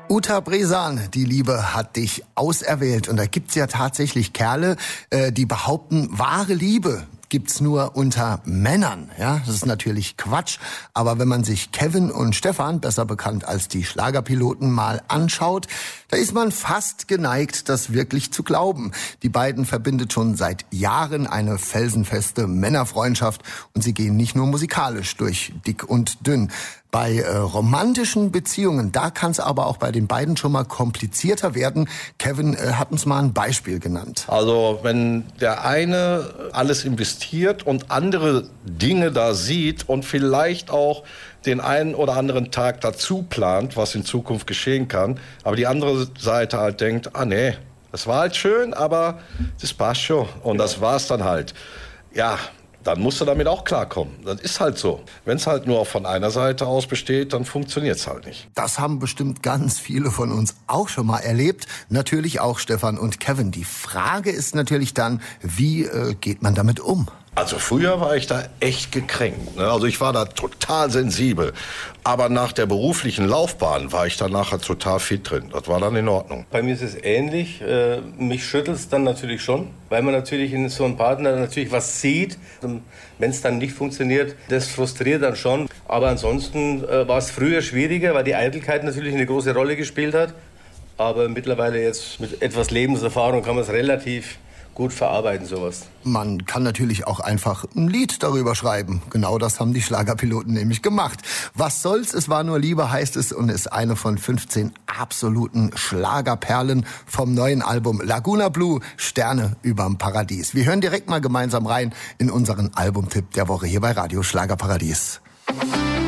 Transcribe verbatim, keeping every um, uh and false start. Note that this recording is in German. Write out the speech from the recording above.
Uta Bresan, die Liebe hat dich auserwählt. Und da gibt's ja tatsächlich Kerle, äh, die behaupten, wahre Liebe gibt's nur unter Männern. Ja, das ist natürlich Quatsch. Aber wenn man sich Kevin und Stefan, besser bekannt als die Schlagerpiloten, mal anschaut, da ist man fast geneigt, das wirklich zu glauben. Die beiden verbindet schon seit Jahren eine felsenfeste Männerfreundschaft. Und sie gehen nicht nur musikalisch durch dick und dünn. Bei äh, romantischen Beziehungen, da kann es aber auch bei den beiden schon mal komplizierter werden. Kevin äh, hat uns mal ein Beispiel genannt. Also wenn der eine alles investiert und andere Dinge da sieht und vielleicht auch den einen oder anderen Tag dazu plant, was in Zukunft geschehen kann, aber die andere Seite halt denkt, ah nee, das war halt schön, aber das passt schon und das war's dann halt. Ja, dann musst du damit auch klarkommen. Das ist halt so. Wenn es halt nur von einer Seite aus besteht, dann funktioniert es halt nicht. Das haben bestimmt ganz viele von uns auch schon mal erlebt. Natürlich auch Stefan und Kevin. Die Frage ist natürlich dann, wie äh, geht man damit um? Also früher war ich da echt gekränkt. Ne? Also ich war da total sensibel. Aber nach der beruflichen Laufbahn war ich da nachher total fit drin. Das war dann in Ordnung. Bei mir ist es ähnlich. Äh, mich schüttelt es dann natürlich schon, weil man natürlich in so einem Partner natürlich was sieht. Wenn es dann nicht funktioniert, das frustriert dann schon. Aber ansonsten äh, war es früher schwieriger, weil die Eitelkeit natürlich eine große Rolle gespielt hat. Aber mittlerweile jetzt mit etwas Lebenserfahrung kann man es relativ gut verarbeiten, sowas. Man kann natürlich auch einfach ein Lied darüber schreiben. Genau das haben die Schlagerpiloten nämlich gemacht. Was soll's, es war nur Liebe, heißt es, und ist eine von fünfzehn absoluten Schlagerperlen vom neuen Album Laguna Blue, Sterne überm Paradies. Wir hören direkt mal gemeinsam rein in unseren Albumtipp der Woche hier bei Radio Schlagerparadies.